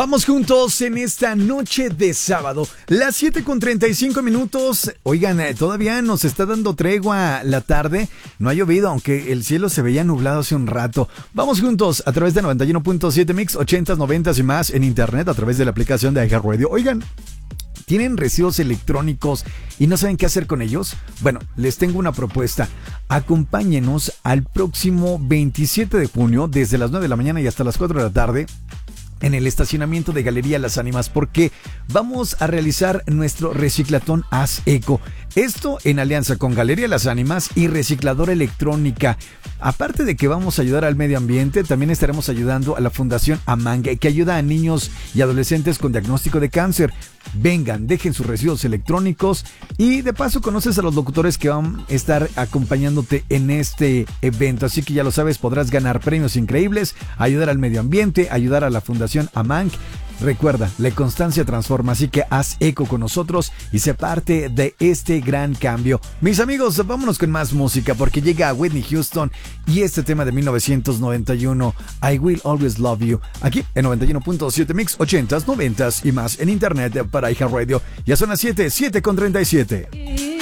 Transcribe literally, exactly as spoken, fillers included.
Vamos juntos en esta noche de sábado, las siete con treinta y cinco minutos. Oigan, eh, todavía nos está dando tregua la tarde. No ha llovido, aunque el cielo se veía nublado hace un rato. Vamos juntos a través de noventa y uno punto siete Mix, ochentas, noventas y más en internet a través de la aplicación de iHeartRadio. Oigan, ¿tienen residuos electrónicos y no saben qué hacer con ellos? Bueno, les tengo una propuesta. Acompáñenos al próximo veintisiete de junio, desde las nueve de la mañana y hasta las cuatro de la tarde, en el estacionamiento de Galería Las Ánimas, porque vamos a realizar nuestro reciclatón Haz Eco. Esto en alianza con Galería Las Ánimas y Recicladora Electrónica. Aparte de que vamos a ayudar al medio ambiente, también estaremos ayudando a la Fundación Amanga, que ayuda a niños y adolescentes con diagnóstico de cáncer. Vengan, dejen sus residuos electrónicos y de paso conoces a los locutores que van a estar acompañándote en este evento. Así que ya lo sabes, podrás ganar premios increíbles, ayudar al medio ambiente, ayudar a la Fundación Amang. Recuerda, la constancia transforma, así que haz eco con nosotros y sé parte de este gran cambio. Mis amigos, vámonos con más música porque llega Whitney Houston y este tema de mil novecientos noventa y uno, I Will Always Love You, aquí en noventa y uno punto siete Mix, ochentas, noventas y más en internet para iHeartRadio. Ya son las siete, siete con treinta y siete.